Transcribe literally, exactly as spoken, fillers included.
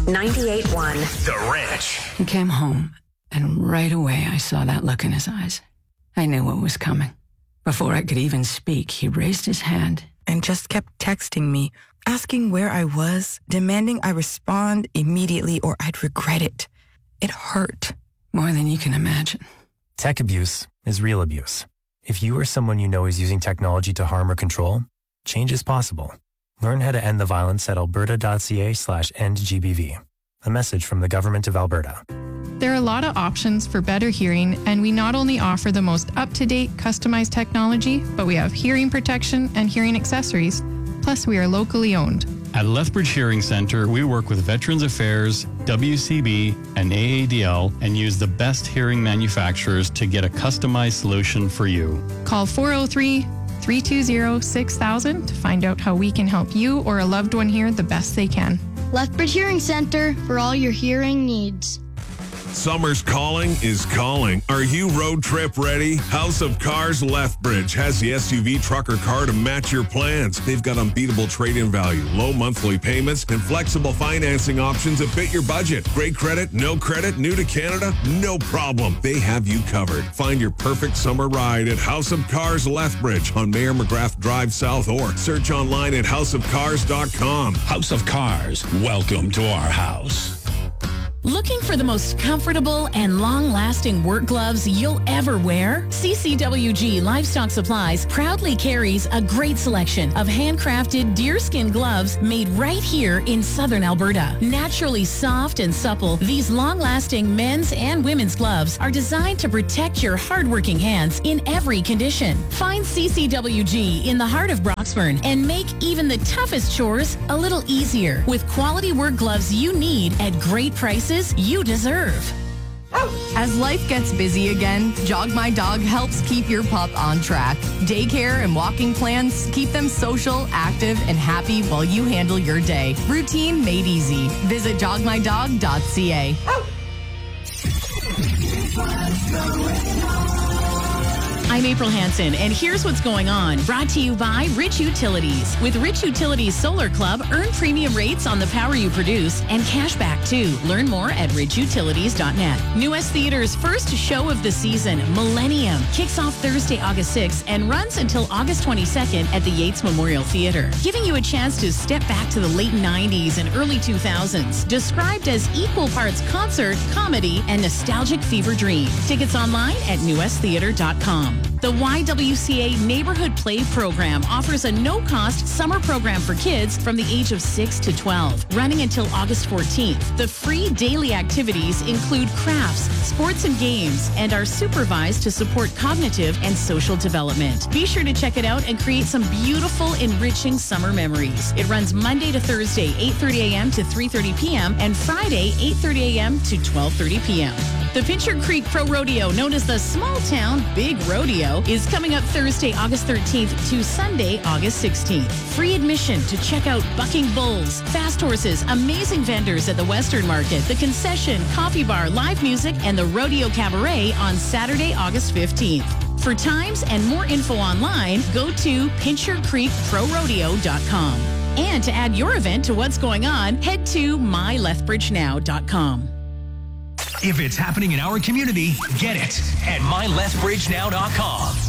ninety-eight point one. The Rich. He came home, and right away I saw that look in his eyes. I knew what was coming. Before I could even speak, he raised his hand and just kept texting me, asking where I was, demanding I respond immediately or I'd regret it. It hurt. More than you can imagine. Tech abuse is real abuse. If you or someone you know is using technology to harm or control, change is possible. Learn how to end the violence at alberta.ca slash end GBV. A message from the Government of Alberta. There are a lot of options for better hearing, and we not only offer the most up-to-date, customized technology, but we have hearing protection and hearing accessories. Plus, we are locally owned. At Lethbridge Hearing Centre, we work with Veterans Affairs, W C B, and A A D L and use the best hearing manufacturers to get a customized solution for you. Call four oh three, three two zero, six thousand to find out how we can help you or a loved one hear the best they can. Lethbridge Hearing Center for all your hearing needs. Summer's calling is calling. Are you road trip ready? House of Cars Lethbridge has the S U V truck or car to match your plans. They've got unbeatable trade-in value, low monthly payments, and flexible financing options that fit your budget. Great credit, no credit, new to Canada? No problem. They have you covered. Find your perfect summer ride at House of Cars Lethbridge on Mayor McGrath Drive South or search online at house of cars dot com. House of Cars, welcome to our house. Looking for the most comfortable and long-lasting work gloves you'll ever wear? C C W G Livestock Supplies proudly carries a great selection of handcrafted deerskin gloves made right here in southern Alberta. Naturally soft and supple, these long-lasting men's and women's gloves are designed to protect your hardworking hands in every condition. Find C C W G in the heart of Broxburn and make even the toughest chores a little easier with quality work gloves you need at great prices you deserve. As life gets busy again, Jog My Dog helps keep your pup on track. Daycare and walking plans keep them social, active, and happy while you handle your day. Routine made easy. Visit jog my dog dot c a. I'm April Hansen, and here's what's going on. Brought to you by Rich Utilities. With Rich Utilities Solar Club, earn premium rates on the power you produce and cash back too. Learn more at rich utilities dot net. New West Theater's first show of the season, Millennium, kicks off Thursday, August sixth and runs until August twenty-second at the Yates Memorial Theater, giving you a chance to step back to the late nineties and early two thousands. Described as equal parts concert, comedy, and nostalgic fever dream. Tickets online at new west theater dot com. The Y W C A Neighborhood Play Program offers a no-cost summer program for kids from the age of six to twelve, running until August fourteenth. The free daily activities include crafts, sports, and games, and are supervised to support cognitive and social development. Be sure to check it out and create some beautiful, enriching summer memories. It runs Monday to Thursday, eight thirty a.m. to three thirty p.m., and Friday, eight thirty a.m. to twelve thirty p.m. The Pincher Creek Pro Rodeo, known as the Small Town Big Rodeo, is coming up Thursday, August thirteenth to Sunday, August sixteenth. Free admission to check out bucking bulls, fast horses, amazing vendors at the Western Market, the concession, coffee bar, live music, and the Rodeo Cabaret on Saturday, August fifteenth. For times and more info online, go to pincher creek pro rodeo dot com. And to add your event to what's going on, head to my lethbridge now dot com. If it's happening in our community, get it at my lethbridge now dot com.